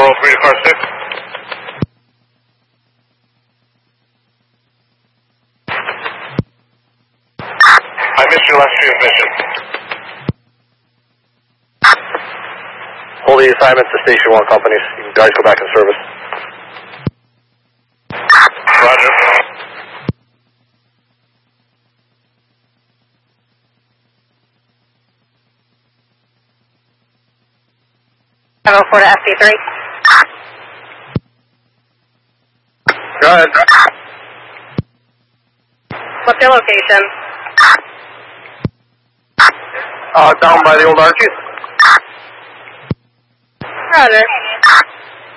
403 to car 6. I missed your last transmission. Hold the assignments to Station 1 companies. You guys go back in service. Roger. .704 to FD3. Go ahead. What's your location? Down by the old Archies. Roger.